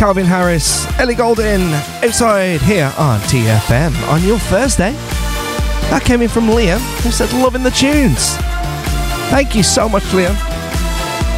Calvin Harris, Ellie Goulding, Outside here on TFM on your Thursday. That came in from Liam, who said loving the tunes. Thank you so much, Liam.